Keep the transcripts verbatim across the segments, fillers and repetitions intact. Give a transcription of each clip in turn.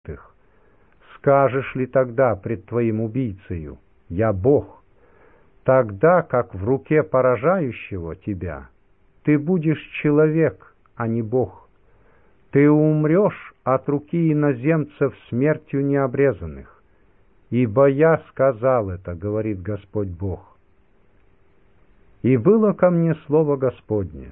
нечистых. Скажешь ли тогда пред твоим убийцею: «Я Бог», тогда как в руке поражающего тебя ты будешь человек, а не Бог. Ты умрешь от руки иноземцев смертью необрезанных. Ибо я сказал это, говорит Господь Бог. И было ко мне слово Господне: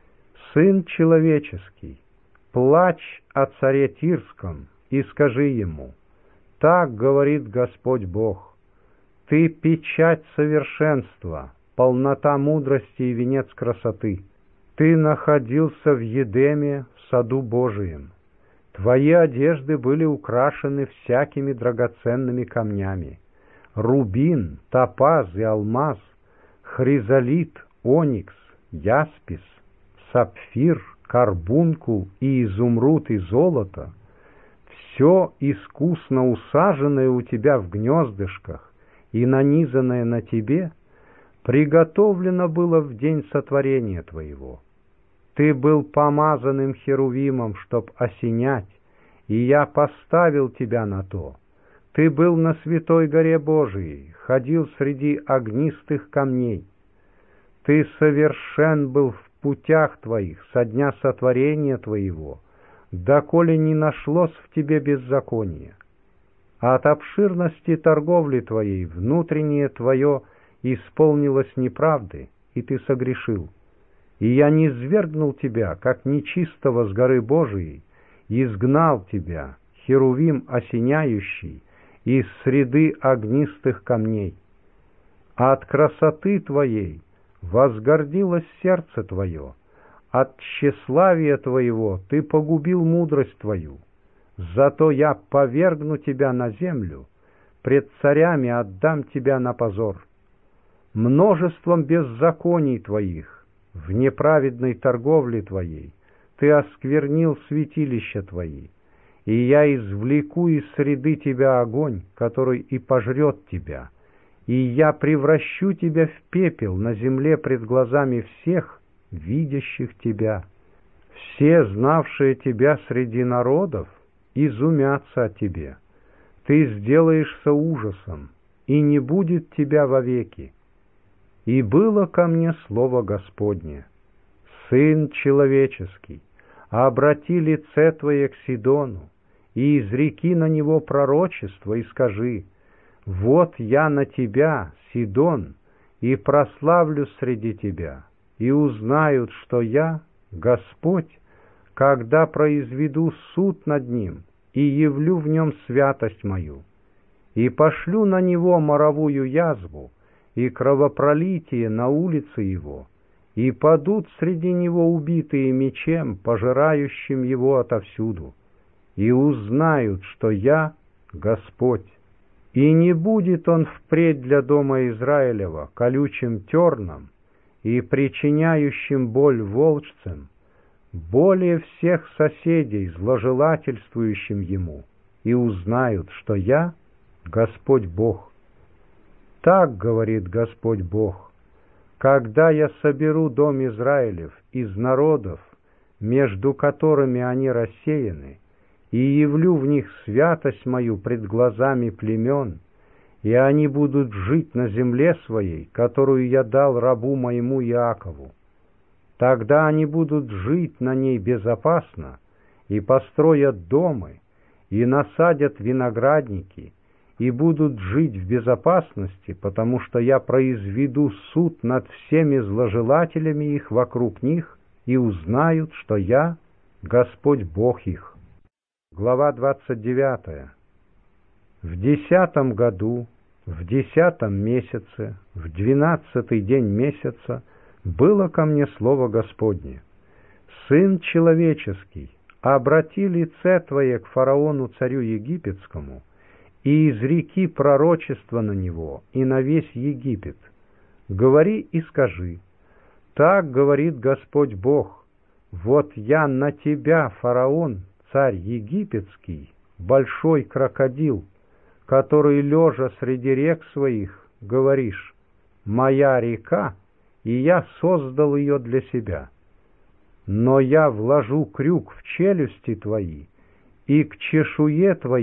Сын человеческий, плачь о царе Тирском и скажи ему: так говорит Господь Бог, ты печать совершенства, полнота мудрости и венец красоты. Ты находился в Едеме, в саду Божием. Твои одежды были украшены всякими драгоценными камнями: рубин, топаз и алмаз, хризолит, оникс, яспис, сапфир, карбункул и изумруд и золото. Все искусно усаженное у тебя в гнездышках и нанизанное на тебе приготовлено было в день сотворения твоего. Ты был помазанным херувимом, чтоб осенять, и я поставил тебя на то. Ты был на святой горе Божией, ходил среди огнистых камней. Ты совершен был в путях твоих со дня сотворения твоего, доколе не нашлось в тебе беззакония. От обширности торговли твоей внутреннее твое исполнилось неправды, и ты согрешил. И я низвергнул тебя, как нечистого с горы Божией, изгнал тебя, херувим осеняющий, из среды огнистых камней. От красоты твоей возгордилось сердце твое, от тщеславия твоего ты погубил мудрость твою. Зато я повергну тебя на землю, пред царями отдам тебя на позор. Множеством беззаконий твоих, в неправедной торговле твоей, ты осквернил святилища твои, и я извлеку из среды тебя огонь, который и пожрет тебя, и я превращу тебя в пепел на земле пред глазами всех, видящих тебя. Все, знавшие тебя среди народов, изумятся о тебе. Ты сделаешься ужасом, и не будет тебя вовеки. И было ко мне слово Господне: Сын человеческий, обрати лице твое к Сидону, и изреки на него пророчество, и скажи: вот я на тебя, Сидон, и прославлю среди тебя, и узнают, что я, Господь, когда произведу суд над ним и явлю в нем святость мою, и пошлю на него моровую язву и кровопролитие на улице его, и падут среди него убитые мечем, пожирающим его отовсюду, и узнают, что я Господь. И не будет он впредь для дома Израилева колючим терном и причиняющим боль волжцам, более всех соседей, зложелательствующим ему, и узнают, что я Господь Бог. Так говорит Господь Бог: когда я соберу дом Израилев из народов, между которыми они рассеяны, и явлю в них святость мою пред глазами племен, и они будут жить на земле своей, которую я дал рабу моему Иакову, тогда они будут жить на ней безопасно, и построят домы, и насадят виноградники, и будут жить в безопасности, потому что я произведу суд над всеми зложелателями их вокруг них, и узнают, что я Господь Бог их. Глава двадцать девятая. В десятом году, в десятом месяце, в двенадцатый день месяца было ко мне слово Господне: Сын человеческий, обрати лице твое к фараону царю египетскому, и изреки пророчество на него и на весь Египет. Говори и скажи: так говорит Господь Бог: вот я на тебя, фараон, царь египетский, большой крокодил, который, лежа среди рек своих, говоришь: моя река, и я создал ее для себя. Но я вложу крюк в челюсти твои, и к чешуе твоей